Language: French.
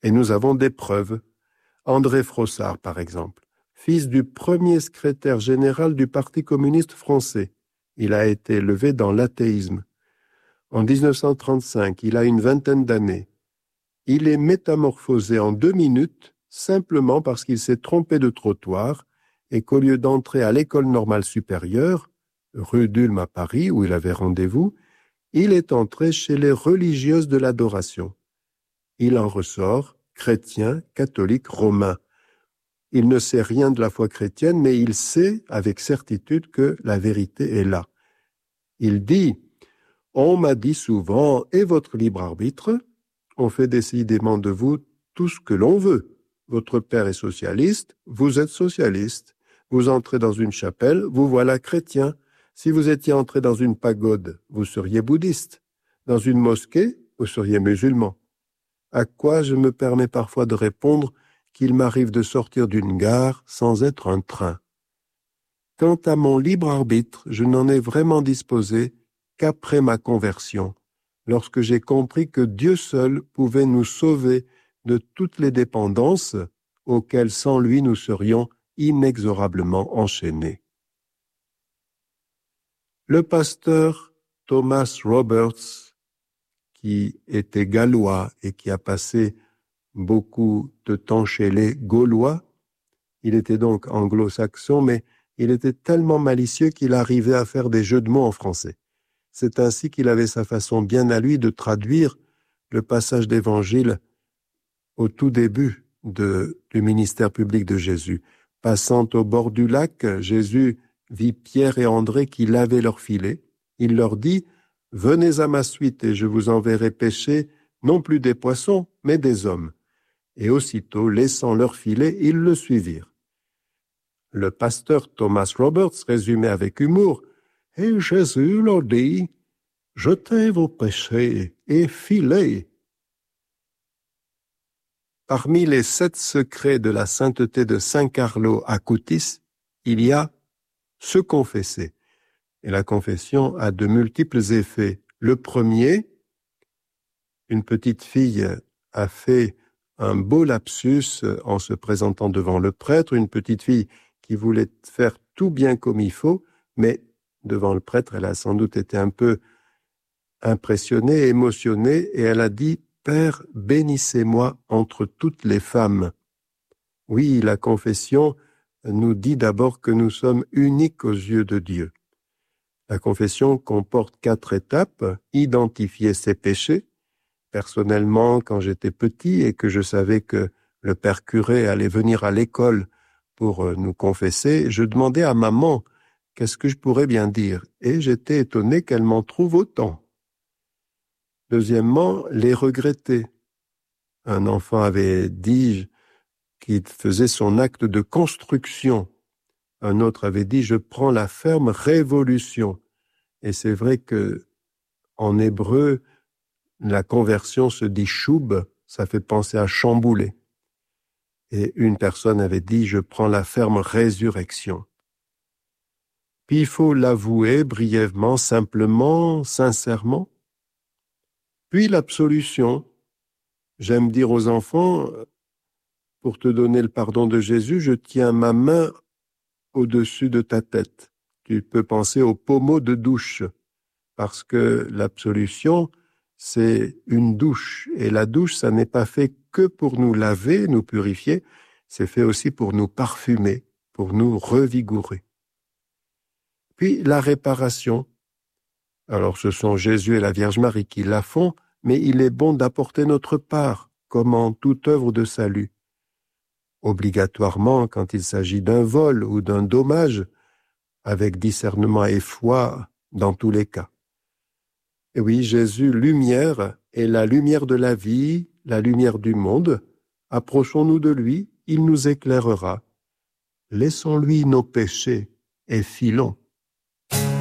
Et nous avons des preuves. André Frossard, par exemple, fils du premier secrétaire général du Parti communiste français. Il a été élevé dans l'athéisme. En 1935, il a une vingtaine d'années. Il est métamorphosé en 2 minutes, simplement parce qu'il s'est trompé de trottoir et qu'au lieu d'entrer à l'école normale supérieure, rue d'Ulm à Paris, où il avait rendez-vous, il est entré chez les religieuses de l'adoration. Il en ressort chrétien, catholique, romain. Il ne sait rien de la foi chrétienne, mais il sait avec certitude que la vérité est là. Il dit « On m'a dit souvent, et votre libre arbitre, on fait décidément de vous tout ce que l'on veut. Votre père est socialiste, vous êtes socialiste. Vous entrez dans une chapelle, vous voilà chrétien. Si vous étiez entré dans une pagode, vous seriez bouddhiste. Dans une mosquée, vous seriez musulman. » À quoi je me permets parfois de répondre qu'il m'arrive de sortir d'une gare sans être un train. Quant à mon libre arbitre, je n'en ai vraiment disposé qu'après ma conversion, lorsque j'ai compris que Dieu seul pouvait nous sauver de toutes les dépendances auxquelles sans lui nous serions inexorablement enchaînés. Le pasteur Thomas Roberts, qui était gallois et qui a passé beaucoup de temps chez les Gaulois. Il était donc anglo-saxon, mais il était tellement malicieux qu'il arrivait à faire des jeux de mots en français. C'est ainsi qu'il avait sa façon bien à lui de traduire le passage d'Évangile au tout début du ministère public de Jésus. Passant au bord du lac, Jésus vit Pierre et André qui lavaient leurs filets. Il leur dit « Venez à ma suite et je vous enverrai pêcher non plus des poissons, mais des hommes. » Et aussitôt, laissant leur filet, ils le suivirent. Le pasteur Thomas Roberts résumait avec humour « Et Jésus leur dit, jetez vos péchés et filez. » Parmi les 7 secrets de la sainteté de Saint Carlo Acutis, il y a se confesser. Et la confession a de multiples effets. Le premier, une petite fille a fait un beau lapsus en se présentant devant le prêtre, une petite fille qui voulait faire tout bien comme il faut, mais devant le prêtre, elle a sans doute été un peu impressionnée, émotionnée, et elle a dit « Père, bénissez-moi entre toutes les femmes ». Oui, la confession nous dit d'abord que nous sommes uniques aux yeux de Dieu. La confession comporte 4 étapes, identifier ses péchés. Personnellement, quand j'étais petit et que je savais que le père curé allait venir à l'école pour nous confesser, je demandais à maman qu'est-ce que je pourrais bien dire, et j'étais étonné qu'elle m'en trouve autant. Deuxièmement, les regretter. Un enfant avait dit qu'il faisait son acte de construction. Un autre avait dit « je prends la ferme révolution ». Et c'est vrai que en hébreu, la conversion se dit « choub », ça fait penser à chambouler. Et une personne avait dit « je prends la ferme résurrection ». Puis il faut l'avouer brièvement, simplement, sincèrement. Puis l'absolution. J'aime dire aux enfants, pour te donner le pardon de Jésus, je tiens ma main au-dessus de ta tête. Tu peux penser au pommeau de douche, parce que l'absolution, c'est une douche. Et la douche, ça n'est pas fait que pour nous laver, nous purifier, c'est fait aussi pour nous parfumer, pour nous revigorer. Puis la réparation. Alors ce sont Jésus et la Vierge Marie qui la font, mais il est bon d'apporter notre part, comme en toute œuvre de salut. Obligatoirement, quand il s'agit d'un vol ou d'un dommage, avec discernement et foi dans tous les cas. Et oui, Jésus, lumière, est la lumière de la vie, la lumière du monde. Approchons-nous de lui, il nous éclairera. Laissons-lui nos péchés et filons.